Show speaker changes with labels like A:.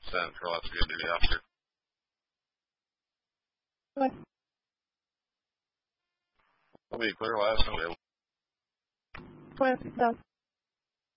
A: Central. That's good to be after. I'll be clear last night.